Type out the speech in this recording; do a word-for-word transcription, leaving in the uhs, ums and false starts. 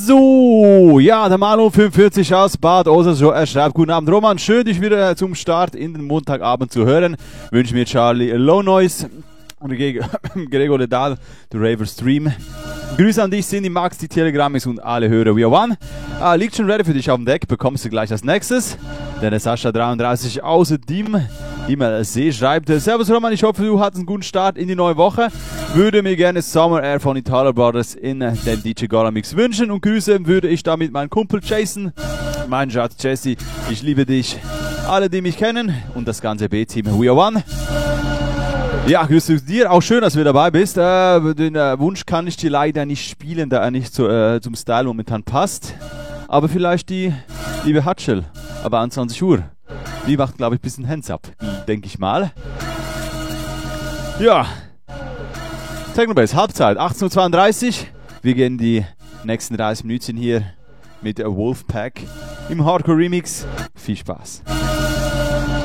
So, ja, der Manu fünfundvierzig aus Bad Osershow, er schreibt: Guten Abend Roman, schön dich wieder zum Start in den Montagabend zu hören. Wünsche mir Charlie Low Noise und Gregor Ledal, der Raver Stream. Grüße an dich, Cindy, Max, die Telegrammis und alle Hörer. We are one. Ah, liegt schon ready für dich auf dem Deck, bekommst du gleich als nächstes. Der Sascha dreiunddreißig aus dem E-Mail See schreibt: Servus Roman, ich hoffe, du hattest einen guten Start in die neue Woche. Würde mir gerne Summer Air von Italo Brothers in den D J Gala Mix wünschen und grüße würde ich damit meinen Kumpel Jason, meinen Schatz Jesse, ich liebe dich, alle, die mich kennen und das ganze B-Team. We are one. Ja, grüße dir, auch schön, dass du dabei bist. Äh, den äh, Wunsch kann ich dir leider nicht spielen, da er nicht zu, äh, zum Style momentan passt. Aber vielleicht die liebe Hatschel, aber an zwanzig Uhr. Die macht, glaube ich, ein bisschen Hands-up, denke ich mal. Ja, Technobase, Halbzeit, achtzehn Uhr zweiunddreißig. Wir gehen die nächsten dreißig Minuten hier mit Wolfpack im Hardcore Remix. Viel Spaß.